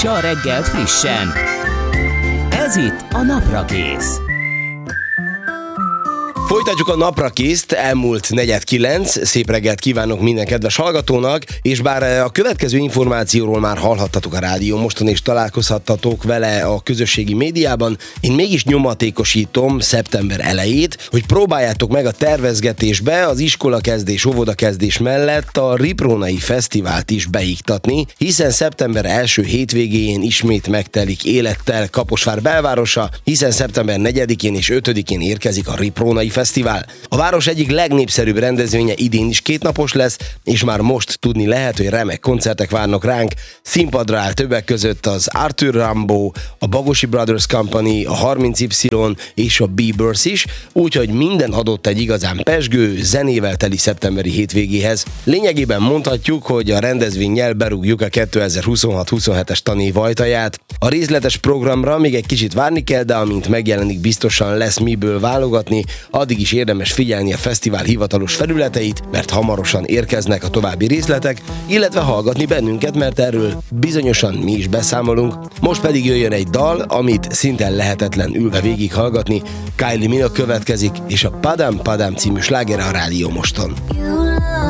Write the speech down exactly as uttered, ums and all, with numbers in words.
Tartsa a reggelt frissen. Ez itt a Naprakész. Folytatjuk a Naprakészt, elmúlt negyed kilenc, szép reggelt kívánok minden kedves hallgatónak, és bár a következő információról már hallhattatok a Rádió Moston, és találkozhattatok vele a közösségi médiában, én mégis nyomatékosítom szeptember elejét, hogy próbáljátok meg a tervezgetésbe az iskolakezdés, óvodakezdés mellett a Riprónai Fesztivált is beiktatni, hiszen szeptember első hétvégéjén ismét megtelik élettel Kaposvár belvárosa, hiszen szeptember negyedikén és ötödikén érkezik a Riprónai Fesztivál. Fesztivál. A város egyik legnépszerűbb rendezvénye idén is kétnapos lesz, és már most tudni lehet, hogy remek koncertek várnak ránk. Színpadra áll többek között az Arthur Rimbaud, a Bagosi Brothers Company, a harminc Y és a Bieber's is, úgyhogy minden adott egy igazán pezsgő, zenével teli szeptemberi hétvégéhez. Lényegében mondhatjuk, hogy a rendezvénnyel berúgjuk a kétezer-huszonhat huszonhetes tanév ajtaját. A részletes programra még egy kicsit várni kell, de amint megjelenik, biztosan lesz miből válogatni. Addig is érdemes figyelni a fesztivál hivatalos felületeit, mert hamarosan érkeznek a további részletek, illetve hallgatni bennünket, mert erről bizonyosan mi is beszámolunk. Most pedig jöjjön egy dal, amit szinte lehetetlen ülve végighallgatni. Kylie Minogue következik, és a Padam Padam című slágere a Rádió Moston.